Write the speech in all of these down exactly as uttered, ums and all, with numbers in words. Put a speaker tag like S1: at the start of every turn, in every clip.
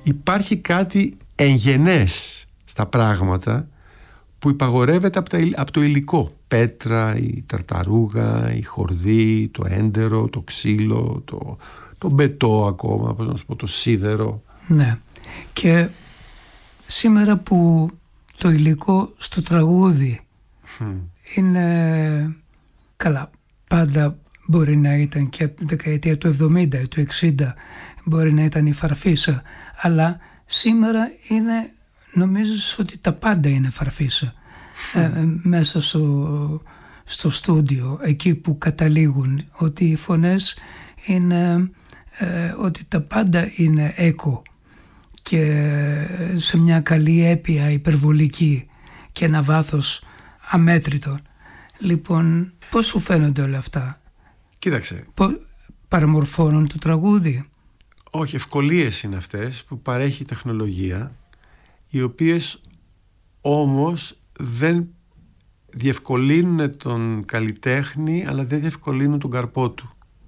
S1: υπάρχει κάτι εγγενές στα πράγματα που υπαγορεύεται από, τα, από το υλικό. Πέτρα, η ταρταρούγα, η χορδή, το έντερο, το ξύλο, το, το μπετό ακόμα, πώς να σου πω, το σίδερο.
S2: Ναι. Και σήμερα που το υλικό στο τραγούδι mm. είναι καλά, πάντα μπορεί να ήταν και από την δεκαετία του εβδομήντα ή του εξήντα, μπορεί να ήταν η φαρφίσα, αλλά σήμερα είναι, νομίζω ότι τα πάντα είναι φαρφίσα mm. ε, μέσα στο, στο στούντιο, εκεί που καταλήγουν, ότι οι φωνές είναι, ε, ότι τα πάντα είναι έκο και σε μια καλή έπεια υπερβολική και ένα βάθος αμέτρητο. Λοιπόν, πώς σου φαίνονται όλα αυτά?
S1: Κοίταξε.
S2: Πώς παραμορφώνουν το τραγούδι?
S1: Όχι, ευκολίες είναι αυτές που παρέχει η τεχνολογία, οι οποίες όμως δεν διευκολύνουν τον καλλιτέχνη, αλλά δεν διευκολύνουν τον καρπό του.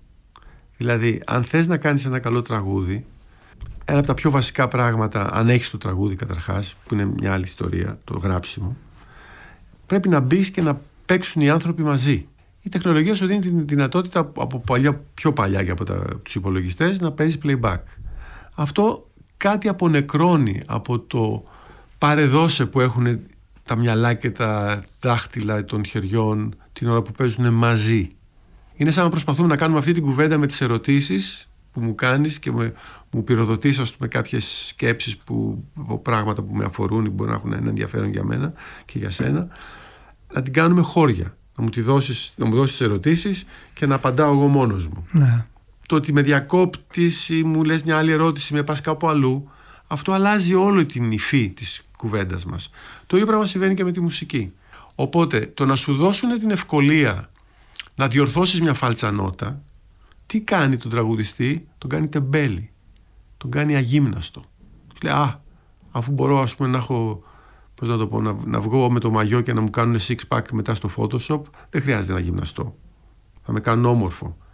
S1: Δηλαδή, αν θες να κάνεις ένα καλό τραγούδι, ένα από τα πιο βασικά πράγματα, αν έχεις το τραγούδι καταρχάς, που είναι μια άλλη ιστορία, το γράψιμο, πρέπει να μπεις και να παίξουν οι άνθρωποι μαζί. Η τεχνολογία σου δίνει τη δυνατότητα από παλιά, πιο παλιά και από τα, τους υπολογιστές, να παίζεις playback. Αυτό κάτι απονεκρώνει από το παρεδώσε που έχουν τα μυαλά και τα δάχτυλα των χεριών την ώρα που παίζουν μαζί. Είναι σαν να προσπαθούμε να κάνουμε αυτή την κουβέντα με τις ερωτήσεις που μου κάνεις και μου, μου πυροδοτείς, ας πούμε, κάποιες σκέψεις που, πράγματα που με αφορούν ή μπορεί να έχουν ένα ενδιαφέρον για μένα και για σένα, να την κάνουμε χώρια. Να μου, τη δώσεις, να μου δώσεις ερωτήσεις και να απαντάω εγώ μόνος μου.
S2: Ναι.
S1: Το ότι με διακόπτεις ή μου λες μια άλλη ερώτηση, με πας κάπου αλλού, αυτό αλλάζει όλη την υφή της κουβέντας μας. Το ίδιο πράγμα συμβαίνει και με τη μουσική. Οπότε το να σου δώσουν την ευκολία να διορθώσεις μια φάλτσα νότα, τι κάνει τον τραγουδιστή? Τον κάνει τεμπέλη, τον κάνει αγύμναστο. Λέει, α, αφού μπορώ, ας πούμε, να έχω, πώς να το πω, να, να βγω με το μαγιό και να μου κάνουν six pack μετά στο Photoshop, δεν χρειάζεται να γυμναστώ. Θα με κάνουν όμορφο.